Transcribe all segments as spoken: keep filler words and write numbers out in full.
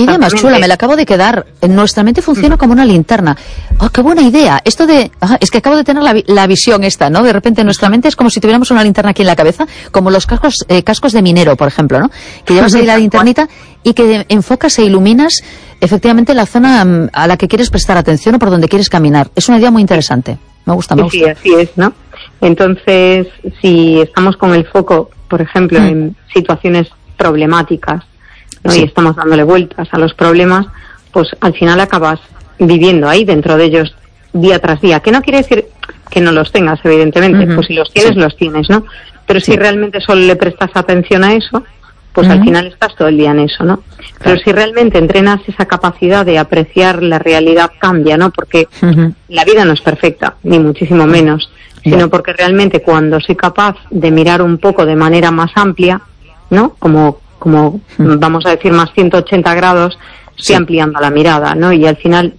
qué idea más chula, me la acabo de quedar. Nuestra mente funciona como una linterna. ¡Oh, qué buena idea! Esto de... Ah, es que acabo de tener la, la visión esta, ¿no? De repente nuestra mente es como si tuviéramos una linterna aquí en la cabeza, como los cascos, eh, cascos de minero, por ejemplo, ¿no? Que llevas ahí la linternita y que enfocas e iluminas efectivamente la zona a la que quieres prestar atención o por donde quieres caminar. Es una idea muy interesante. Me gusta, me gusta. Sí, así es, ¿no? Entonces, si estamos con el foco, por ejemplo, mm. en situaciones problemáticas, ¿no? Sí. Y estamos dándole vueltas a los problemas, pues al final acabas viviendo ahí dentro de ellos día tras día, que no quiere decir que no los tengas, evidentemente, uh-huh. pues si los tienes, sí. los tienes, ¿no? Pero sí. si realmente solo le prestas atención a eso, pues uh-huh. al final estás todo el día en eso, ¿no? Claro. Pero si realmente entrenas esa capacidad de apreciar la realidad, cambia, ¿no? Porque uh-huh. la vida no es perfecta, ni muchísimo menos, uh-huh. sino porque realmente cuando soy capaz de mirar un poco de manera más amplia, ¿no? Como como mm. vamos a decir más ciento ochenta grados, estoy sí. ampliando la mirada, ¿no? Y al final,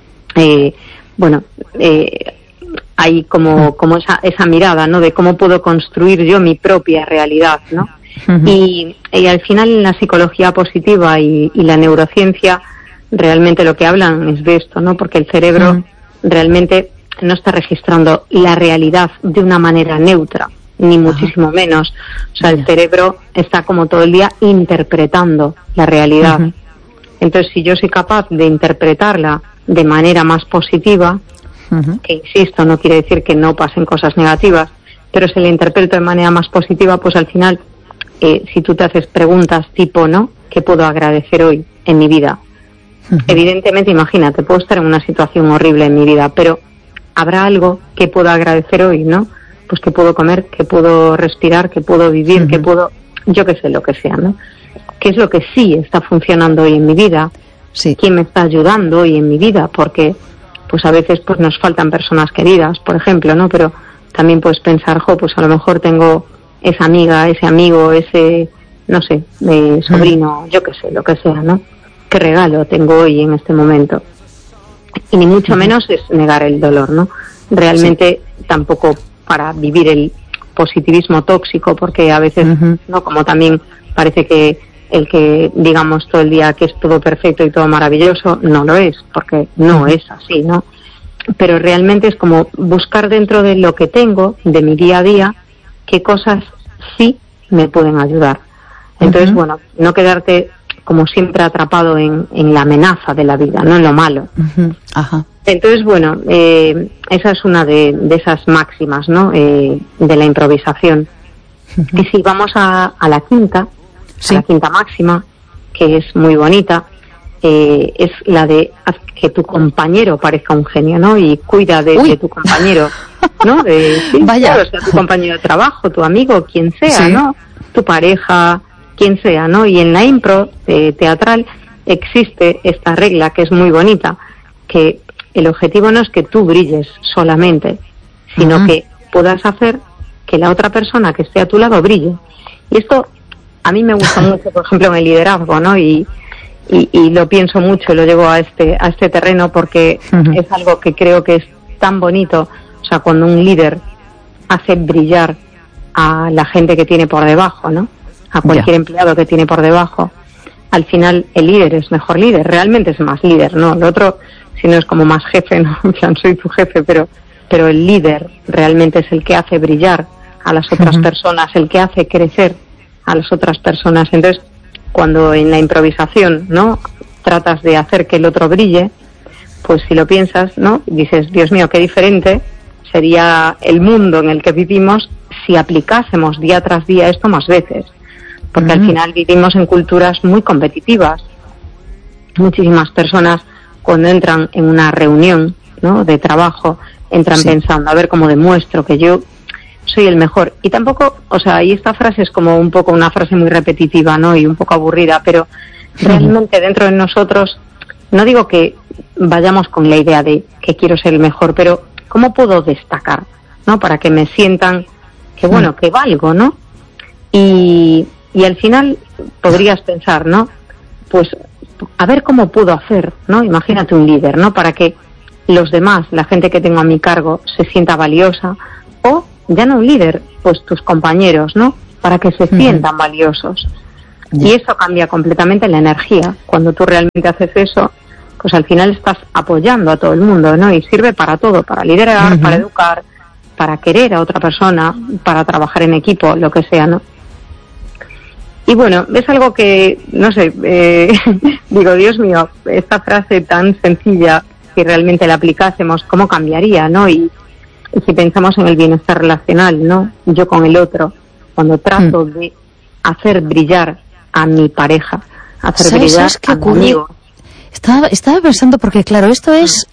eh, bueno, eh, hay como, como esa, esa mirada, ¿no? De cómo puedo construir yo mi propia realidad, ¿no? Uh-huh. Y, y al final en la psicología positiva y, y la neurociencia realmente lo que hablan es de esto, ¿no? Porque el cerebro uh-huh. realmente no está registrando la realidad de una manera neutra, ni muchísimo Ajá. menos. O sea, el cerebro está como todo el día interpretando la realidad. Uh-huh. Entonces, si yo soy capaz de interpretarla de manera más positiva, uh-huh. que insisto, no quiere decir que no pasen cosas negativas, pero si la interpreto de manera más positiva, pues al final, eh, si tú te haces preguntas tipo, ¿no? ¿Qué puedo agradecer hoy en mi vida? Uh-huh. Evidentemente, imagínate, puedo estar en una situación horrible en mi vida, pero habrá algo que puedo agradecer hoy, ¿no? Pues que puedo comer, que puedo respirar, que puedo vivir, uh-huh. que puedo, yo qué sé, lo que sea, ¿no? ¿Qué es lo que sí está funcionando hoy en mi vida? Sí. ¿Quién me está ayudando hoy en mi vida? Porque, pues a veces, pues nos faltan personas queridas, por ejemplo, ¿no? Pero también puedes pensar, jo, pues a lo mejor tengo esa amiga, ese amigo, ese, no sé, eh, sobrino, uh-huh. yo qué sé, lo que sea, ¿no? ¿Qué regalo tengo hoy en este momento? Y ni mucho uh-huh. menos es negar el dolor, ¿no? Realmente sí. tampoco para vivir el positivismo tóxico, porque a veces, uh-huh. no, como también parece que el que digamos todo el día que es todo perfecto y todo maravilloso, no lo es, porque no uh-huh. es así, ¿no? Pero realmente es como buscar dentro de lo que tengo, de mi día a día, qué cosas sí me pueden ayudar. Entonces, uh-huh. bueno, no quedarte como siempre atrapado en, en la amenaza de la vida, no en lo malo. Uh-huh. Ajá. Entonces, bueno, eh, esa es una de, de esas máximas, ¿no? Eh, de la improvisación. Uh-huh. Y si vamos a, a la quinta, sí. a la quinta máxima, que es muy bonita, eh, es la de haz que tu compañero parezca un genio, ¿no? Y cuida de, de tu compañero, ¿no? De, sí, Vaya. Claro, o sea, tu compañero de trabajo, tu amigo, quien sea, sí. ¿no? Tu pareja, quien sea, ¿no? Y en la impro eh, teatral existe esta regla que es muy bonita, que el objetivo no es que tú brilles solamente, sino uh-huh. que puedas hacer que la otra persona que esté a tu lado brille. Y esto a mí me gusta mucho, por ejemplo, en el liderazgo, ¿no? Y, y, y lo pienso mucho, lo llevo a este a este terreno porque uh-huh. es algo que creo que es tan bonito. O sea, cuando un líder hace brillar a la gente que tiene por debajo, ¿no? A cualquier yeah. empleado que tiene por debajo, al final el líder es mejor líder, realmente es más líder, ¿no? Lo otro, si no es como más jefe, ¿no? En plan, soy tu jefe, pero pero el líder realmente es el que hace brillar a las otras uh-huh. personas, el que hace crecer a las otras personas. Entonces, cuando en la improvisación, ¿no? tratas de hacer que el otro brille, pues si lo piensas, ¿no? Dices, Dios mío, qué diferente sería el mundo en el que vivimos si aplicásemos día tras día esto más veces. Porque uh-huh. al final vivimos en culturas muy competitivas. Muchísimas personas cuando entran en una reunión, ¿no? de trabajo, entran sí. pensando, a ver cómo demuestro que yo soy el mejor. Y tampoco, o sea, y esta frase es como un poco una frase muy repetitiva, ¿no? Y un poco aburrida, pero uh-huh. realmente dentro de nosotros, no digo que vayamos con la idea de que quiero ser el mejor, pero ¿cómo puedo destacar, ¿no? Para que me sientan que, bueno, uh-huh. que valgo, ¿no? Y, y al final podrías pensar, ¿no? Pues a ver cómo puedo hacer, ¿no? Imagínate un líder, ¿no? Para que los demás, la gente que tengo a mi cargo, se sienta valiosa, o ya no un líder, pues tus compañeros, ¿no? Para que se sientan uh-huh. valiosos. Yeah. Y eso cambia completamente la energía. Cuando tú realmente haces eso, pues al final estás apoyando a todo el mundo, ¿no? Y sirve para todo, para liderar, uh-huh. para educar, para querer a otra persona, para trabajar en equipo, lo que sea, ¿no? Y bueno, es algo que, no sé, eh, digo, Dios mío, esta frase tan sencilla, si realmente la aplicásemos, ¿cómo cambiaría, no? Y, y si pensamos en el bienestar relacional, ¿no? Yo con el otro, cuando trato mm. de hacer brillar a mi pareja, hacer ¿Sabes, brillar ¿sabes qué a mi ocurre? amigo. Estaba, estaba pensando, porque claro, esto es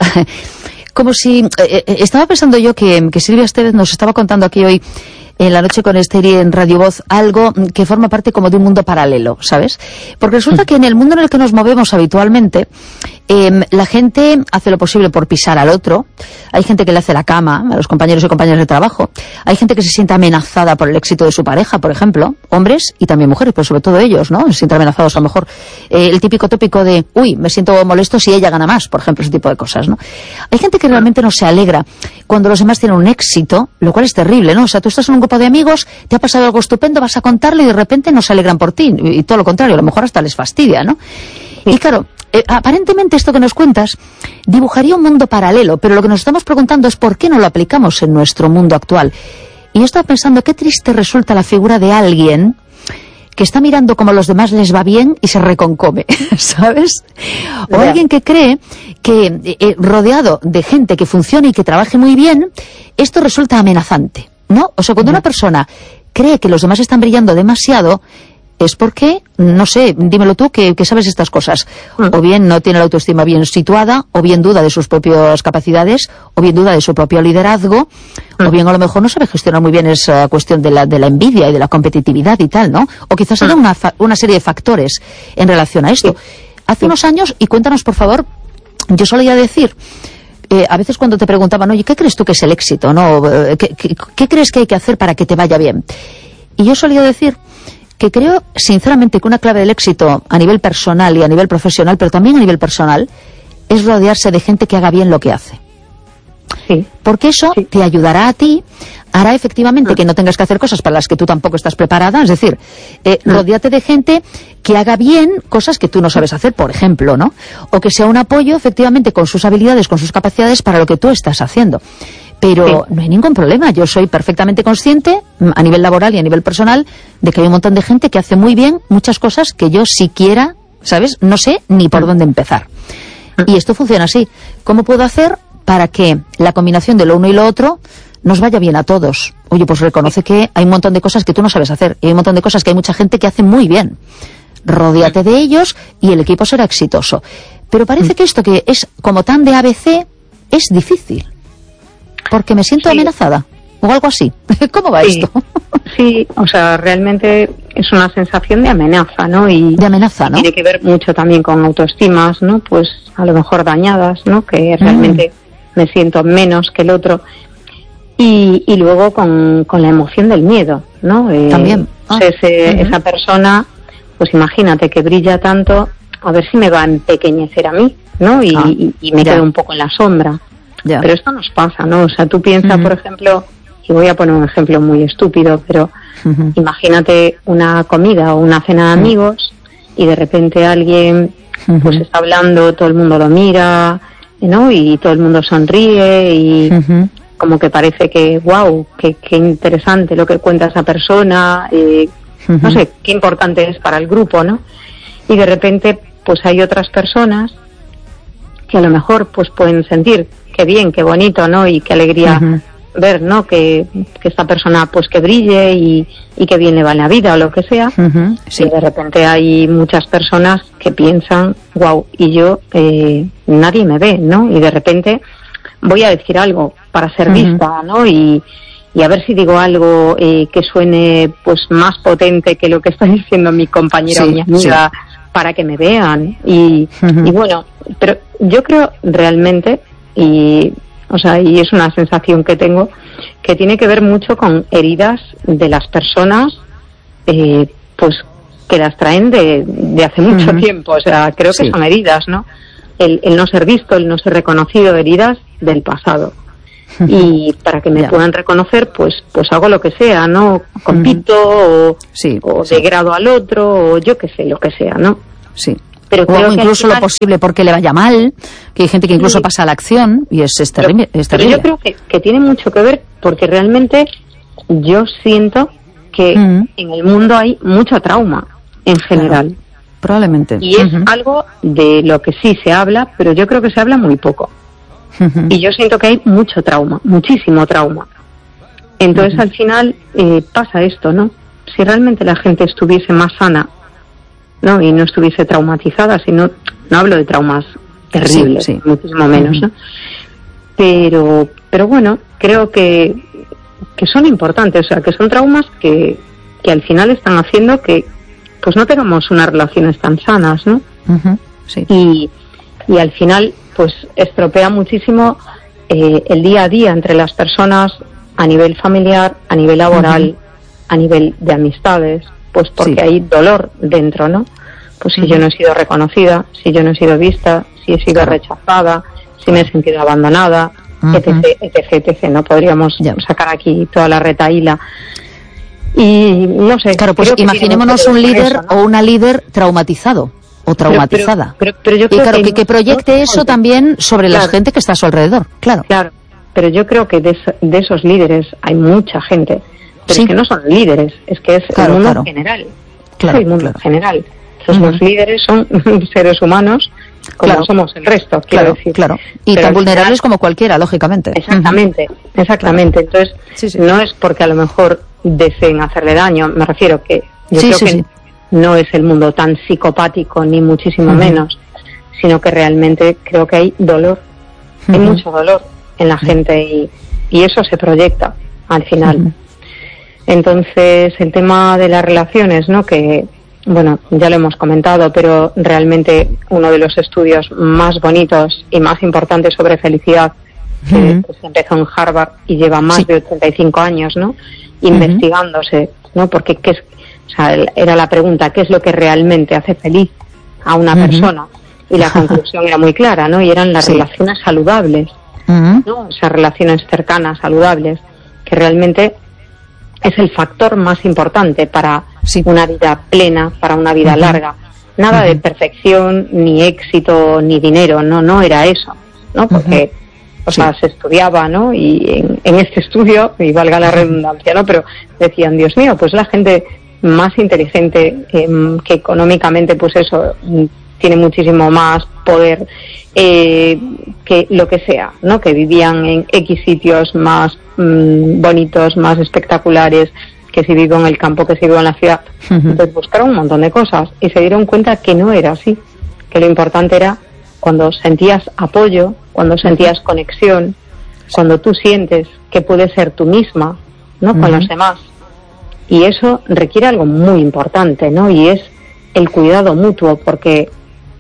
como si... Eh, estaba pensando yo que, que Silvia Estevez nos estaba contando aquí hoy en la noche con Esther y en Radio Voz algo que forma parte como de un mundo paralelo, ¿sabes? Porque resulta que en el mundo en el que nos movemos habitualmente, eh, la gente hace lo posible por pisar al otro, hay gente que le hace la cama a los compañeros y compañeras de trabajo, hay gente que se siente amenazada por el éxito de su pareja, por ejemplo, hombres y también mujeres, pero sobre todo ellos, ¿no? Se sienten amenazados a lo mejor. Eh, el típico tópico de, uy, me siento molesto si ella gana más, por ejemplo, ese tipo de cosas, ¿no? Hay gente que realmente no se alegra cuando los demás tienen un éxito, lo cual es terrible, ¿no? O sea, tú estás en un grupo de amigos, te ha pasado algo estupendo, vas a contarle y de repente no se alegran por ti, y todo lo contrario, a lo mejor hasta les fastidia, ¿no? Sí. Y claro, eh, aparentemente esto que nos cuentas dibujaría un mundo paralelo, pero lo que nos estamos preguntando es por qué no lo aplicamos en nuestro mundo actual. Y yo estaba pensando, qué triste resulta la figura de alguien que está mirando como a los demás les va bien y se reconcome, ¿sabes? O yeah. alguien que cree que eh, rodeado de gente que funcione y que trabaje muy bien, esto resulta amenazante, ¿no? O sea, cuando yeah. una persona cree que los demás están brillando demasiado, es porque, no sé, dímelo tú, que, que sabes estas cosas. Mm. O bien no tiene la autoestima bien situada, o bien duda de sus propias capacidades, o bien duda de su propio liderazgo, mm. o bien a lo mejor no sabe gestionar muy bien esa cuestión de la, de la envidia y de la competitividad y tal, ¿no? O quizás mm. haya una, una serie de factores en relación a esto. Sí. Hace sí. unos años, y cuéntanos por favor, yo solía decir... Eh, a veces cuando te preguntaban, oye, ¿qué crees tú que es el éxito? ¿No? ¿Qué, qué, ¿Qué crees que hay que hacer para que te vaya bien? Y yo solía decir que creo, sinceramente, que una clave del éxito a nivel personal y a nivel profesional, pero también a nivel personal, es rodearse de gente que haga bien lo que hace. Sí. Porque eso sí. te ayudará a ti, hará efectivamente ah. que no tengas que hacer cosas para las que tú tampoco estás preparada, es decir, eh, ah. rodéate de gente que haga bien cosas que tú no sabes hacer, por ejemplo, ¿no? O que sea un apoyo, efectivamente, con sus habilidades, con sus capacidades para lo que tú estás haciendo. Pero sí. no hay ningún problema, yo soy perfectamente consciente, a nivel laboral y a nivel personal, de que hay un montón de gente que hace muy bien muchas cosas que yo siquiera, ¿sabes? No sé ni por ah. dónde empezar. Ah. Y esto funciona así. ¿Cómo puedo hacer para que la combinación de lo uno y lo otro nos vaya bien a todos? Oye, pues reconoce que hay un montón de cosas que tú no sabes hacer, y hay un montón de cosas que hay mucha gente que hace muy bien. Rodéate de ellos y el equipo será exitoso. Pero parece que esto que es como tan de A B C es difícil, porque me siento sí. amenazada, o algo así. ¿Cómo va sí. esto? Sí, o sea, realmente es una sensación de amenaza, ¿no? Y de amenaza, ¿no? Tiene que ver mucho también con autoestimas, ¿no? Pues a lo mejor dañadas, ¿no? Que realmente mm. me siento menos que el otro. Y, y luego con, con la emoción del miedo, ¿no? Eh, también. Ah. Ese, uh-huh. Esa persona, pues imagínate que brilla tanto, a ver si me va a empequeñecer a mí, ¿no? Y, ah. y, y me ya. quedo un poco en la sombra. Ya. Pero esto nos pasa, ¿no? O sea, tú piensas, uh-huh. por ejemplo, y voy a poner un ejemplo muy estúpido, pero uh-huh. imagínate una comida o una cena de amigos uh-huh. y de repente alguien uh-huh. pues está hablando, todo el mundo lo mira, ¿no? Y todo el mundo sonríe y uh-huh. como que parece que, wow, qué, qué interesante lo que cuenta esa persona, eh, uh-huh. no sé, qué importante es para el grupo, ¿no? Y de repente, pues hay otras personas que a lo mejor pues pueden sentir qué bien, qué bonito, ¿no? Y qué alegría uh-huh. ver, ¿no? Que, que esta persona pues que brille y, y que bien le va en la vida o lo que sea. Uh-huh. Sí. Y de repente hay muchas personas que piensan, wow, y yo, eh, nadie me ve, ¿no? Y de repente voy a decir algo para ser uh-huh. vista, ¿no? Y, y a ver si digo algo eh, que suene pues más potente que lo que está diciendo mi compañera sí, o mi amiga sí. para que me vean. Y, uh-huh. y bueno, pero yo creo realmente, y o sea, y es una sensación que tengo, que tiene que ver mucho con heridas de las personas, eh, pues que las traen de, de hace mucho uh-huh. tiempo. O sea, creo que sí. son heridas, ¿no? El, el no ser visto, el no ser reconocido, heridas del pasado. y para que me ya. puedan reconocer, pues pues hago lo que sea, ¿no? Compito o, sí, o sí. degrado al otro, o yo qué sé, lo que sea, ¿no? Sí. Pero o creo incluso que al final, lo posible porque le vaya mal, que hay gente que incluso sí. pasa a la acción y es, es terrible. Pero, es terrible. pero yo creo que, que tiene mucho que ver porque realmente yo siento que uh-huh. en el mundo hay mucho trauma en general. Claro. Probablemente. Y es uh-huh. algo de lo que sí se habla, pero yo creo que se habla muy poco. Uh-huh. Y yo siento que hay mucho trauma, muchísimo trauma. Entonces uh-huh. al final eh, pasa esto, ¿no? Si realmente la gente estuviese más sana, ¿no? Y no estuviese traumatizada, sino, no hablo de traumas terribles, sí, sí. muchísimo menos, uh-huh. ¿no? Pero, pero bueno, creo que, que son importantes, o sea, que son traumas que, que al final están haciendo que, pues no tengamos unas relaciones tan sanas, ¿no? Uh-huh. Sí. Y, y al final, pues estropea muchísimo eh, el día a día entre las personas a nivel familiar, a nivel laboral, uh-huh. a nivel de amistades, pues porque sí. hay dolor dentro, ¿no? Pues si uh-huh. yo no he sido reconocida, si yo no he sido vista, si he sido claro. rechazada, si me he sentido abandonada, uh-huh. etc, etc, etc, ¿no? Podríamos yeah. sacar aquí toda la retahíla. Y no sé. Claro, pues imaginémonos un líder eso, ¿no? o una líder traumatizado o traumatizada. Pero, pero, pero, pero yo creo y claro, que, que, que proyecte no, eso no, también sobre claro. la gente que está a su alrededor, claro. Claro, pero yo creo que de, de esos líderes hay mucha gente. Pero sí. es que no son líderes, es que es claro, el mundo claro. general. Claro, es el mundo claro. general. Entonces uh-huh. los líderes son seres humanos como claro. somos el resto, quiero claro, decir. Claro, y pero tan vulnerables final, como cualquiera, lógicamente. Exactamente, uh-huh. exactamente. Entonces, sí, sí. no es porque a lo mejor deseen hacerle daño, me refiero que yo sí, creo sí, que sí. no es el mundo tan psicopático, ni muchísimo uh-huh. menos, sino que realmente creo que hay dolor, uh-huh. hay mucho dolor en la uh-huh. gente y, y eso se proyecta al final. Uh-huh. Entonces, el tema de las relaciones, ¿no? Que, bueno, ya lo hemos comentado, pero realmente uno de los estudios más bonitos y más importantes sobre felicidad uh-huh. que se empezó en Harvard y lleva más sí. de ochenta y cinco años, ¿no? Uh-huh. Investigándose, ¿no? Porque qué es, o sea, era la pregunta, ¿qué es lo que realmente hace feliz a una uh-huh. persona? Y la conclusión era muy clara, ¿no? Y eran las sí. relaciones saludables, uh-huh. ¿no? Esas relaciones cercanas, saludables, que realmente es el factor más importante para sí. una vida plena, para una vida uh-huh. larga. Nada uh-huh. de perfección, ni éxito, ni dinero, no, no era eso, ¿no? Porque, uh-huh. o sea, sí. se estudiaba, ¿no? Y en, en este estudio, y valga la redundancia, ¿no? Pero decían, Dios mío, pues la gente más inteligente, eh, que económicamente, pues eso, tiene muchísimo más poder, eh, que lo que sea, ¿no? Que vivían en X sitios más mmm, bonitos, más espectaculares, que si vivo en el campo, que si vivo en la ciudad. Uh-huh. Entonces buscaron un montón de cosas y se dieron cuenta que no era así, que lo importante era cuando sentías apoyo, cuando sentías conexión, cuando tú sientes que puedes ser tú misma, ¿no? Uh-huh. Con los demás. Y eso requiere algo muy importante, ¿no? Y es el cuidado mutuo, porque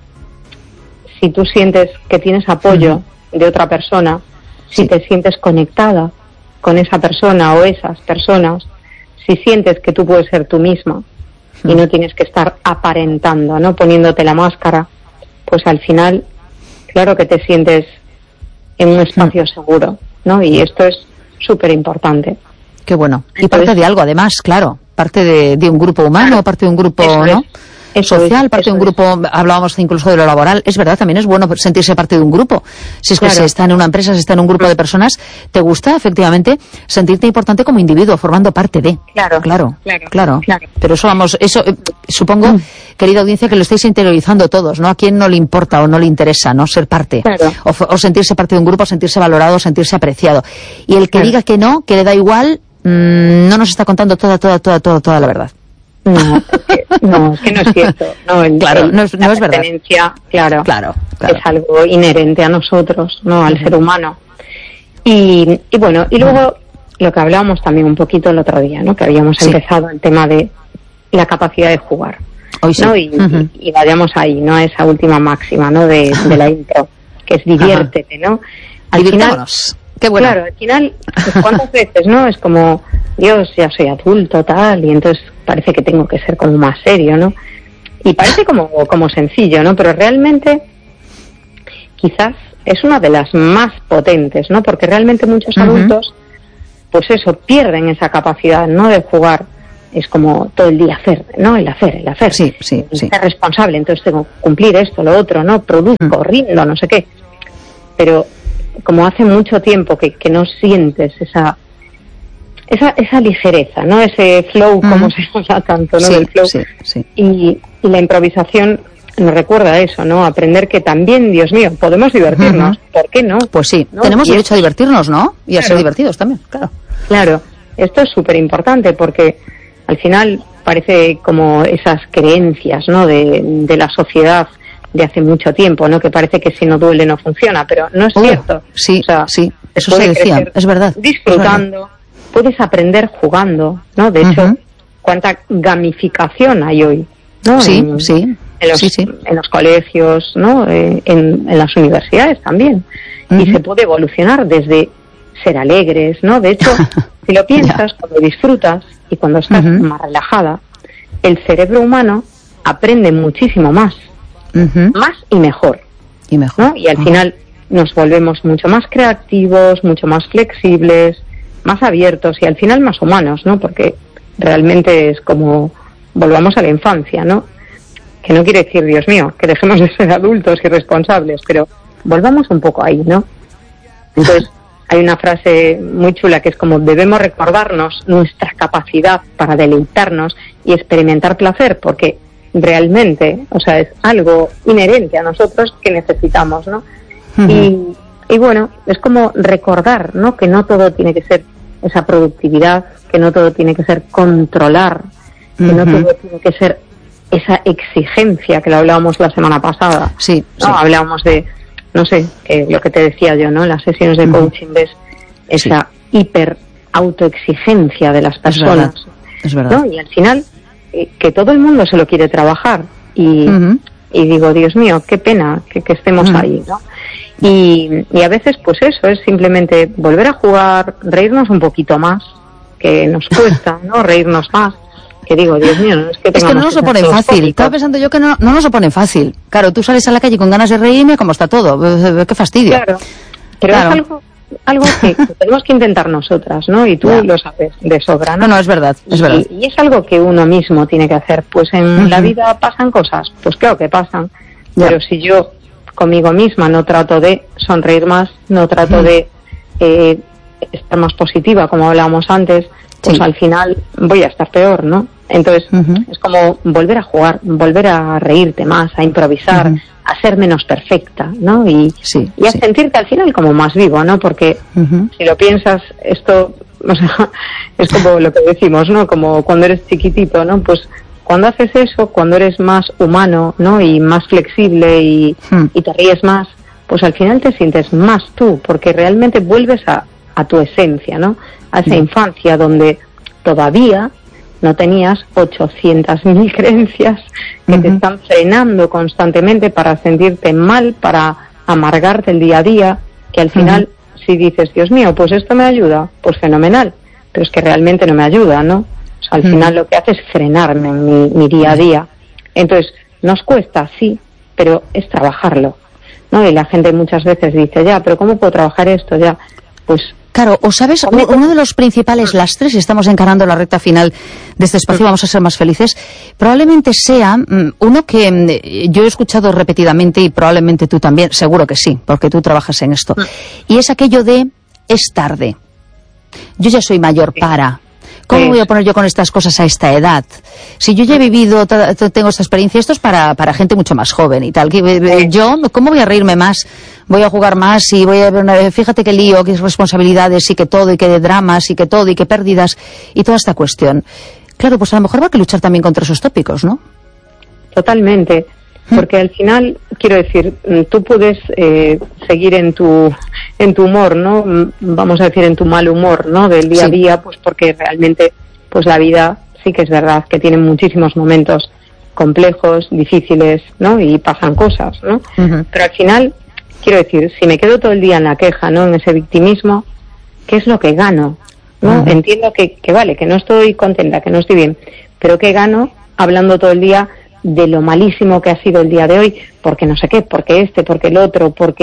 si tú sientes que tienes apoyo uh-huh. de otra persona, si sí. te sientes conectada con esa persona o esas personas, si sientes que tú puedes ser tú misma uh-huh. y no tienes que estar aparentando, ¿no? Poniéndote la máscara, pues al final, claro que te sientes en un espacio uh-huh. seguro, ¿no? Y esto es súper importante. Qué bueno. Y Entonces, parte de algo, además, claro. Parte de, de un grupo humano, claro, parte de un grupo, ¿no? Es. Eso social, es, parte de un grupo, es. hablábamos incluso de lo laboral, es verdad, también es bueno sentirse parte de un grupo. Si es que claro. se está en una empresa, se está en un grupo de personas, te gusta efectivamente sentirte importante como individuo, formando parte de. Claro, claro, claro. claro. claro. Pero eso, vamos, eso eh, supongo, mm. querida audiencia, que lo estáis interiorizando todos, ¿no? A quién no le importa o no le interesa, ¿no? Ser parte. Claro. O, o sentirse parte de un grupo, sentirse valorado, sentirse apreciado. Y el que claro. diga que no, que le da igual, mmm, no nos está contando toda, toda, toda, toda, toda la verdad. No, es que no, es que no es cierto. No, el, claro, el, no es, no es verdad. Claro, claro, claro, es algo inherente a nosotros, no al uh-huh. ser humano. Y, y bueno, y luego uh-huh. lo que hablábamos también un poquito el otro día, ¿no? Que habíamos sí. empezado el tema de la capacidad de jugar, Hoy sí. ¿no? Y, uh-huh. y, y vayamos ahí, ¿no? A esa última máxima, ¿no? De, de la intro, que es diviértete, ¿no? Al final, qué bueno. Claro, al final, pues, ¿cuántas veces, no? Es como, Dios, ya soy adulto, tal, y entonces parece que tengo que ser como más serio, ¿no? Y parece como, como sencillo, ¿no? Pero realmente, quizás es una de las más potentes, ¿no? Porque realmente muchos uh-huh. adultos, pues eso, pierden esa capacidad, ¿no? De jugar. Es como todo el día hacer, ¿no? El hacer, el hacer. Sí, sí, el sí. Ser responsable, entonces tengo que cumplir esto, lo otro, ¿no? Produzco, uh-huh. rindo, no sé qué. Pero como hace mucho tiempo que, que no sientes esa, esa esa ligereza, ¿no? Ese flow, uh-huh. como se llama tanto, ¿no? Sí, Del flow. sí, sí. Y, y la improvisación nos recuerda eso, ¿no? Aprender que también, Dios mío, podemos divertirnos. Uh-huh. ¿Por qué no? Pues sí, ¿no? tenemos y derecho esto, a divertirnos, ¿no? Y claro, a ser divertidos también, claro. Claro, esto es súper importante porque al final parece como esas creencias, ¿no? De, de la sociedad de hace mucho tiempo, ¿no? Que parece que si no duele no funciona, pero no es oh, cierto. Sí, o sea, sí, eso se decía, es verdad. Disfrutando, es verdad. Puedes aprender jugando, ¿no? De hecho, uh-huh. cuánta gamificación hay hoy, ¿no? Sí, en, sí. En los, sí, sí. en los colegios, ¿no? Eh, en, en las universidades también. Uh-huh. Y se puede evolucionar desde ser alegres, ¿no? De hecho, si lo piensas, cuando disfrutas y cuando estás uh-huh. más relajada, el cerebro humano aprende muchísimo más, uh-huh. más y mejor, y mejor, ¿no? Y al uh-huh. final nos volvemos mucho más creativos, mucho más flexibles, más abiertos y al final más humanos, ¿no? Porque realmente es como volvamos a la infancia, ¿no? Que no quiere decir, Dios mío, que dejemos de ser adultos y responsables, pero volvamos un poco ahí, ¿no? Entonces, hay una frase muy chula que es como debemos recordarnos nuestra capacidad para deleitarnos y experimentar placer, porque realmente, o sea, es algo inherente a nosotros que necesitamos, ¿no? Uh-huh. Y, y bueno, es como recordar, ¿no? Que no todo tiene que ser esa productividad, que no todo tiene que ser controlar, que uh-huh. no todo tiene que ser esa exigencia que lo hablábamos la semana pasada. Sí, ¿no? sí. Hablábamos de no sé, eh, lo que te decía yo, ¿no? Las sesiones de uh-huh. coaching, ves esa sí. hiper autoexigencia de las personas. Es verdad, es verdad. ¿no? Y al final, eh, que todo el mundo se lo quiere trabajar. Y, uh-huh. y digo, Dios mío, qué pena que, que estemos uh-huh. ahí, ¿no? Y, y a veces, pues eso, es simplemente volver a jugar, reírnos un poquito más, que nos cuesta, ¿no? Reírnos más. Que digo, Dios mío, no es que es que no nos lo ponen fácil. Estaba pensando yo que no, no nos lo ponen fácil. Claro, tú sales a la calle con ganas de reírme, como está todo. Qué fastidio. Claro, pero claro. es algo, algo que, que tenemos que intentar nosotras, ¿no? Y tú ya. lo sabes de sobra, ¿no? No, no, es verdad, es y, verdad. Y es algo que uno mismo tiene que hacer. Pues en uh-huh. la vida pasan cosas, pues claro que pasan. Ya. Pero si yo conmigo misma no trato de sonreír más, no trato uh-huh. de eh, estar más positiva, como hablábamos antes, pues sí. al final voy a estar peor, ¿no? Entonces, uh-huh. es como volver a jugar, volver a reírte más, a improvisar, uh-huh. a ser menos perfecta, ¿no? Y, sí, y a sí. sentirte al final como más vivo, ¿no? Porque uh-huh. si lo piensas, esto, o sea, es como lo que decimos, ¿no? Como cuando eres chiquitito, ¿no? Pues cuando haces eso, cuando eres más humano, ¿no? Y más flexible y, uh-huh. y te ríes más, pues al final te sientes más tú, porque realmente vuelves a, a tu esencia, ¿no? A esa uh-huh. infancia donde todavía no tenías ochocientas mil creencias que uh-huh. te están frenando constantemente para sentirte mal, para amargarte el día a día, que al final, uh-huh. si dices, Dios mío, pues esto me ayuda, pues fenomenal, pero es que realmente no me ayuda, ¿no? O sea, al uh-huh. final lo que hace es frenarme en mi, mi día a día. Entonces, nos cuesta, sí, pero es trabajarlo, ¿no? Y la gente muchas veces dice, ya, pero ¿cómo puedo trabajar esto? Ya, pues... Claro, o sabes, uno de los principales lastres, y estamos encarando la recta final de este espacio, vamos a ser más felices, probablemente sea um, uno que um, yo he escuchado repetidamente y probablemente tú también, seguro que sí, porque tú trabajas en esto, y es aquello de, es tarde, yo ya soy mayor para... ¿Cómo me voy a poner yo con estas cosas a esta edad? Si yo ya he vivido, tengo esta experiencia, esto es para, para gente mucho más joven y tal. Yo, ¿cómo voy a reírme más? Voy a jugar más y voy a... Fíjate qué lío, qué responsabilidades y que todo, y que dramas y que todo, y que pérdidas y toda esta cuestión. Claro, pues a lo mejor va a que luchar también contra esos tópicos, ¿no? Totalmente. Porque al final, quiero decir, tú puedes eh, seguir en tu en tu humor, ¿no? Vamos a decir en tu mal humor, ¿no? Del día sí. a día, pues porque realmente, pues la vida sí que es verdad que tiene muchísimos momentos complejos, difíciles, ¿no? Y pasan cosas, ¿no? Uh-huh. Pero al final, quiero decir, si me quedo todo el día en la queja, ¿no? En ese victimismo, ¿qué es lo que gano? ¿No? Uh-huh. Entiendo que, que vale, que no estoy contenta, que no estoy bien, pero ¿qué gano hablando todo el día de lo malísimo que ha sido el día de hoy? Porque no sé qué, porque este, porque el otro, porque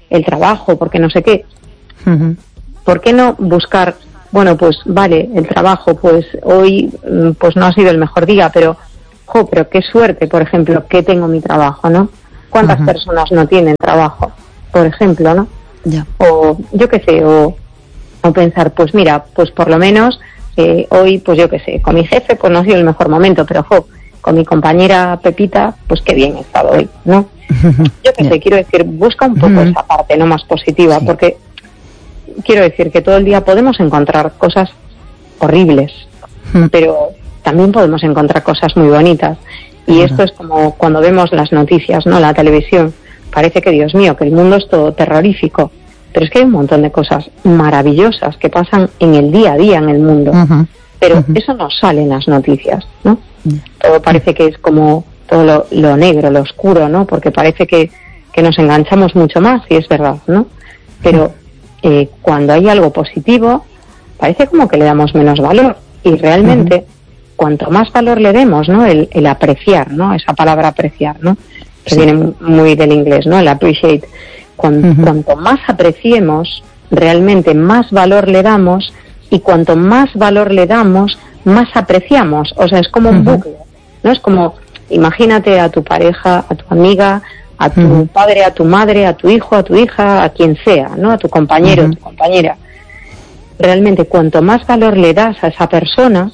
el trabajo, porque no sé qué. Uh-huh. ¿Por qué no buscar, bueno, pues vale, el trabajo, pues hoy pues no ha sido el mejor día, pero, jo, pero qué suerte, por ejemplo, que tengo mi trabajo, ¿no? ¿Cuántas uh-huh. personas no tienen trabajo, por ejemplo, ¿no? Yeah. O yo qué sé, o, o pensar, pues mira, pues por lo menos eh, hoy, pues yo qué sé, con mi jefe pues no ha sido el mejor momento, pero jo, con mi compañera Pepita, pues qué bien he estado hoy, ¿no? Yo qué yeah. sé, quiero decir, busca un poco uh-huh. esa parte, ¿no?, más positiva, sí. porque quiero decir que todo el día podemos encontrar cosas horribles, uh-huh. pero también podemos encontrar cosas muy bonitas. Y uh-huh. esto es como cuando vemos las noticias, ¿no?, la televisión. Parece que, Dios mío, que el mundo es todo terrorífico. Pero es que hay un montón de cosas maravillosas que pasan en el día a día en el mundo. Uh-huh. Pero uh-huh. eso no sale en las noticias, ¿no? Uh-huh. Todo parece que es como todo lo, lo negro, lo oscuro, ¿no? Porque parece que, que nos enganchamos mucho más, y es verdad, ¿no? Pero eh, cuando hay algo positivo, parece como que le damos menos valor. Y realmente, uh-huh. cuanto más valor le demos, ¿no? El, el apreciar, ¿no? Esa palabra apreciar, ¿no? Que sí. viene muy del inglés, ¿no? El appreciate. Cuanto, uh-huh. cuanto más apreciemos, realmente más valor le damos, y cuanto más valor le damos, más apreciamos. O sea, es como un uh-huh. bucle, ¿no? Es como, imagínate a tu pareja, a tu amiga, a tu uh-huh. padre, a tu madre, a tu hijo, a tu hija, a quien sea, ¿no? A tu compañero, uh-huh. a tu compañera. Realmente, cuanto más valor le das a esa persona,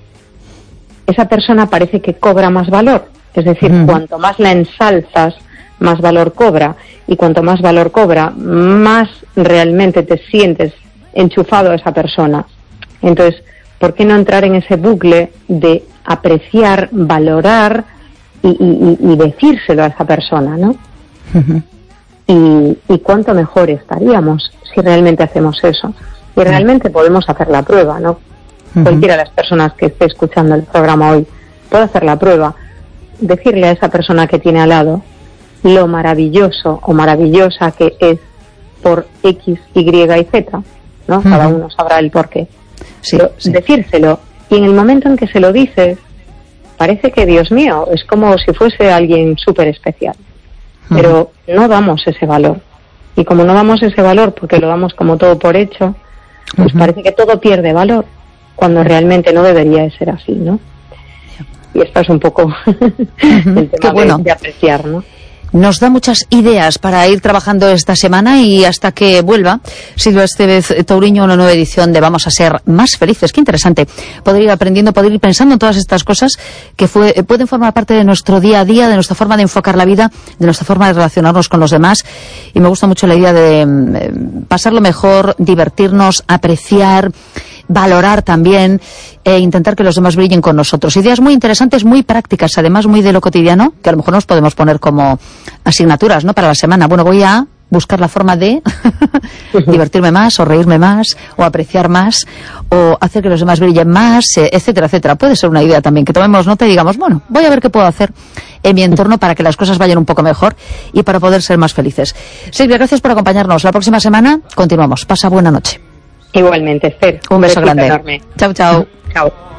esa persona parece que cobra más valor. Es decir, uh-huh. cuanto más la ensalzas, más valor cobra. Y cuanto más valor cobra, más realmente te sientes enchufado a esa persona. Entonces, ¿por qué no entrar en ese bucle de apreciar, valorar y, y, y decírselo a esa persona, ¿no? Uh-huh. Y, y cuánto mejor estaríamos si realmente hacemos eso. Y realmente podemos hacer la prueba, ¿no? Uh-huh. Cualquiera de las personas que esté escuchando el programa hoy puede hacer la prueba. Decirle a esa persona que tiene al lado lo maravilloso o maravillosa que es por X, Y y Z, ¿no? Uh-huh. Cada uno sabrá el porqué. Sí, sí. Decírselo, y en el momento en que se lo dices, parece que, Dios mío, es como si fuese alguien súper especial. Uh-huh. Pero no damos ese valor. Y como no damos ese valor porque lo damos como todo por hecho, pues uh-huh. parece que todo pierde valor, cuando realmente no debería de ser así, ¿no? Y esto es un poco uh-huh. el tema bueno. de, de apreciar, ¿no? Nos da muchas ideas para ir trabajando esta semana, y hasta que vuelva Silvia Estevez Touriño, una nueva edición de Vamos a ser más felices. Qué interesante poder ir aprendiendo, poder ir pensando en todas estas cosas que fue, pueden formar parte de nuestro día a día, de nuestra forma de enfocar la vida, de nuestra forma de relacionarnos con los demás. Y me gusta mucho la idea de eh, pasarlo mejor, divertirnos, apreciar, valorar también, e intentar que los demás brillen con nosotros. Ideas muy interesantes, muy prácticas, además muy de lo cotidiano, que a lo mejor nos podemos poner como asignaturas, ¿no?, para la semana. Bueno, voy a buscar la forma de divertirme más, o reírme más, o apreciar más, o hacer que los demás brillen más, etcétera, etcétera. Puede ser una idea también, que tomemos nota y digamos, bueno, voy a ver qué puedo hacer en mi entorno para que las cosas vayan un poco mejor y para poder ser más felices. Silvia, gracias por acompañarnos. La próxima semana continuamos. Pasa buena noche. Igualmente, Esther. Un beso grande. Enorme. Chao, chao. Chao.